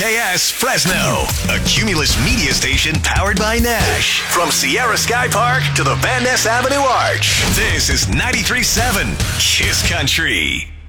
KS Fresno, a Cumulus media station powered by Nash. From Sierra Sky Park to the Van Ness Avenue Arch, this is 93.7 Kiss Country.